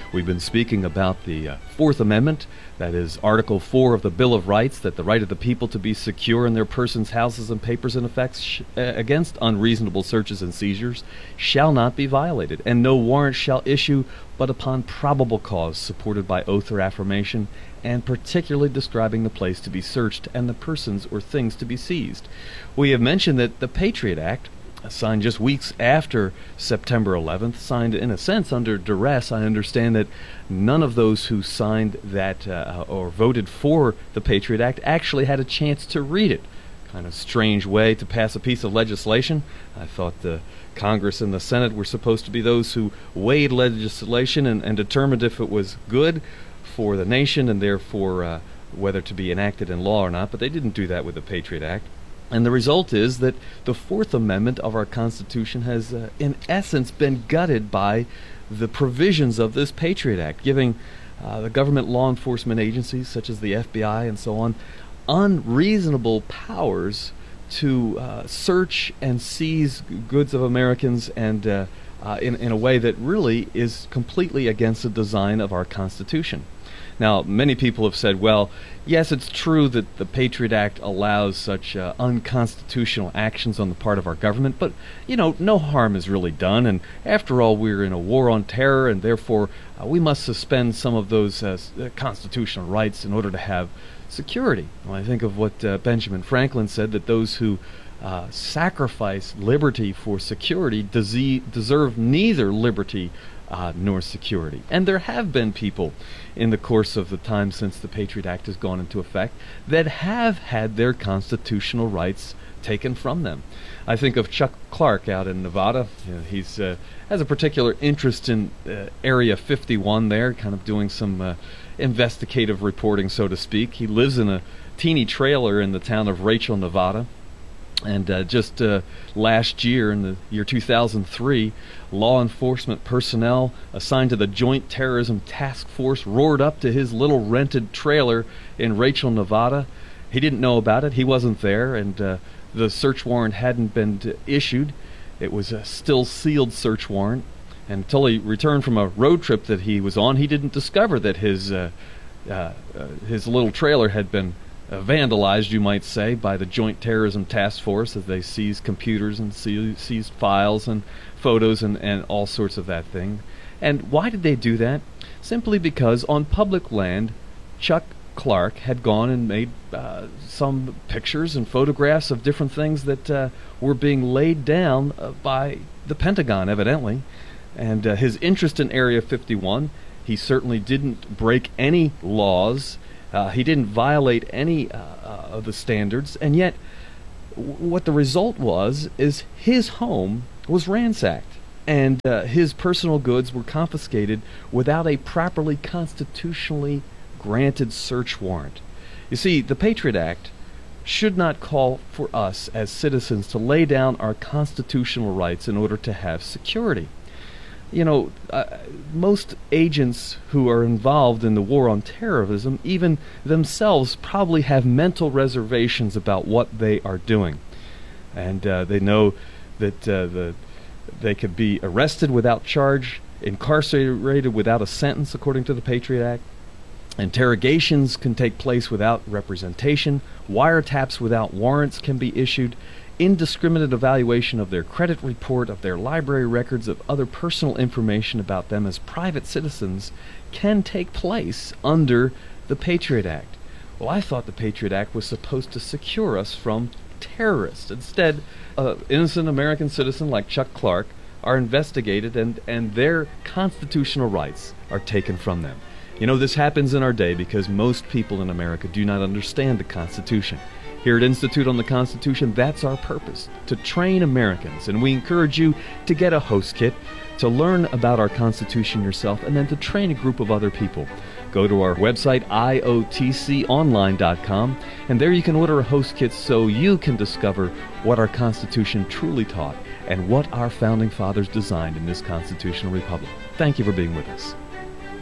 We've been speaking about the Fourth Amendment, that is Article 4 of the Bill of Rights, that the right of the people to be secure in their persons, houses, and papers and effects against unreasonable searches and seizures shall not be violated, and no warrant shall issue but upon probable cause supported by oath or affirmation, and particularly describing the place to be searched and the persons or things to be seized. We have mentioned that the Patriot Act, signed just weeks after September 11th, signed in a sense under duress. I understand that none of those who signed that or voted for the Patriot Act actually had a chance to read it. Kind of strange way to pass a piece of legislation. I thought the Congress and the Senate were supposed to be those who weighed legislation and determined if it was good for the nation and therefore whether to be enacted in law or not, but they didn't do that with the Patriot Act. And the result is that the Fourth Amendment of our Constitution has, in essence, been gutted by the provisions of this Patriot Act, giving the government law enforcement agencies, such as the FBI and so on, unreasonable powers to search and seize goods of Americans and in a way that really is completely against the design of our Constitution. Now, many people have said, well, yes, it's true that the Patriot Act allows such unconstitutional actions on the part of our government, but, no harm is really done, and after all, we're in a war on terror, and therefore we must suspend some of those constitutional rights in order to have security. Well, I think of what Benjamin Franklin said, that those who sacrifice liberty for security deserve neither liberty nor security. And there have been people in the course of the time since the Patriot Act has gone into effect that have had their constitutional rights taken from them. I think of Chuck Clark out in Nevada. He's has a particular interest in Area 51 there, kind of doing some investigative reporting, so to speak. He lives in a teeny trailer in the town of Rachel, Nevada. And just last year, in the year 2003, law enforcement personnel assigned to the Joint Terrorism Task Force roared up to his little rented trailer in Rachel, Nevada. He didn't know about it. He wasn't there, and the search warrant hadn't been issued. It was a still sealed search warrant. And until he returned from a road trip that he was on, he didn't discover that his little trailer had been vandalized, you might say, by the Joint Terrorism Task Force as they seized computers and seized files and photos and all sorts of that thing. And why did they do that? Simply because on public land, Chuck Clark had gone and made some pictures and photographs of different things that were being laid down by the Pentagon, evidently. And his interest in Area 51, he certainly didn't break any laws. He didn't violate any of the standards, and yet what the result was is his home was ransacked, and his personal goods were confiscated without a properly constitutionally granted search warrant. You see, the Patriot Act should not call for us as citizens to lay down our constitutional rights in order to have security. Most agents who are involved in the war on terrorism, even themselves, probably have mental reservations about what they are doing. And they know that they could be arrested without charge, incarcerated without a sentence, according to the Patriot Act. Interrogations can take place without representation. Wiretaps without warrants can be issued. Indiscriminate evaluation of their credit report, of their library records, of other personal information about them as private citizens can take place under the Patriot Act. Well, I thought the Patriot Act was supposed to secure us from terrorists. Instead, an innocent American citizen like Chuck Clark are investigated and their constitutional rights are taken from them. This happens in our day because most people in America do not understand the Constitution. Here at Institute on the Constitution, that's our purpose, to train Americans. And we encourage you to get a host kit, to learn about our Constitution yourself, and then to train a group of other people. Go to our website, iotconline.com, and there you can order a host kit so you can discover what our Constitution truly taught and what our Founding Fathers designed in this constitutional republic. Thank you for being with us.